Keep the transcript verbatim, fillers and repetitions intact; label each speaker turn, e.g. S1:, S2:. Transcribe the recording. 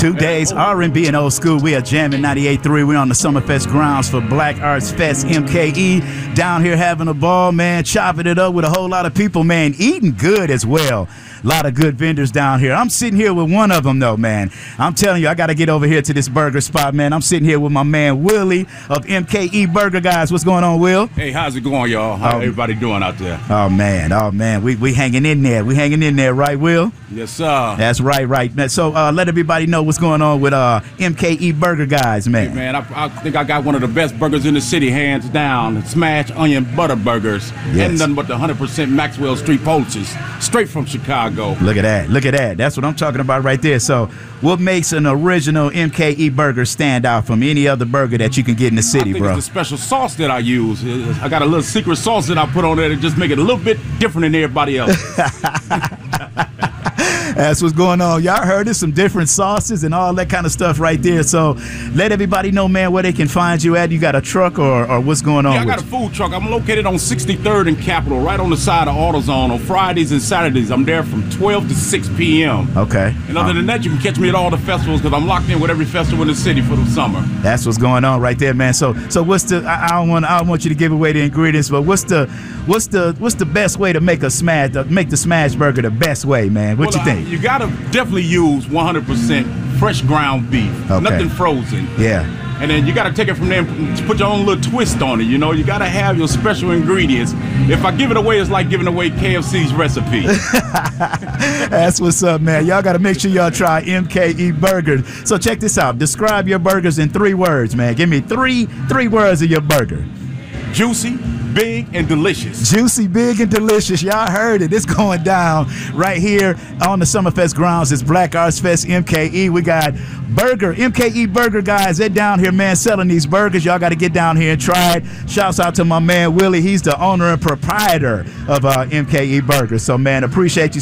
S1: Two days, R and B and old school. We are jamming ninety-eight point three. We're on the Summerfest grounds for Black Arts Fest M K E. Down here having a ball, man, chopping it up with a whole lot of people, man, eating good as well. A lot of good vendors down here. I'm sitting here with one of them, though, man. I'm telling you, I got to get over here to this burger spot, man. I'm sitting here with my man Willie of M K E Burger Guys. What's going on, Will?
S2: Hey, how's it going, y'all? How um, everybody doing out there?
S1: Oh, man. Oh, man. We we hanging in there. We hanging in there, right, Will?
S2: Yes, sir.
S1: That's right, right. Man. So uh, let everybody know what's going on with uh, M K E Burger Guys, man.
S2: Hey, man, I, I think I got one of the best burgers in the city, hands down. Smash onion butter burgers.
S1: Yes.
S2: And nothing but the one hundred percent Maxwell Street poultries, straight from Chicago.
S1: Look at that. Look at that. That's what I'm talking about right there. So what makes an original M K E burger stand out from any other burger that you can get in the city,
S2: I think
S1: bro?
S2: It's the special sauce that I use. I got a little secret sauce that I put on there to just make it a little bit different than everybody else.
S1: That's what's going on. Y'all heard it, some different sauces and all that kind of stuff right there. So let everybody know, man, where they can find you at. You got a truck or, or what's going on?
S2: Yeah, I got
S1: with
S2: a food truck. I'm located on sixty-third and Capitol, right on the side of AutoZone. On Fridays and Saturdays, I'm there from twelve to six p.m.
S1: Okay.
S2: And other um, than that, you can catch me at all the festivals because I'm locked in with every festival in the city for the summer.
S1: That's what's going on right there, man. So so what's the? I, I don't want I don't want you to give away the ingredients, but what's the what's the what's the best way to make a smash uh, make the smash burger the best way, man? What
S2: well,
S1: you think?
S2: I, you gotta definitely use one hundred percent fresh ground beef,
S1: okay.
S2: Nothing frozen.
S1: Yeah.
S2: And then you got to take it from there and put your own little twist on it. You know, you got to have your special ingredients. If I give it away, it's like giving away K F C's recipe.
S1: That's what's up, man. Y'all got to make sure y'all try M K E Burgers. So check this out. Describe your burgers in three words, man. Give me three three words of your burger.
S2: Juicy, big, and delicious.
S1: Juicy, big, and delicious. Y'all heard it. It's going down right here on the Summerfest grounds. It's Black Arts Fest M K E. We got Burger, M K E Burger Guys. They're down here, man, selling these burgers. Y'all got to get down here and try it. Shouts out to my man Willie. He's the owner and proprietor of uh, M K E Burgers. So, man, appreciate you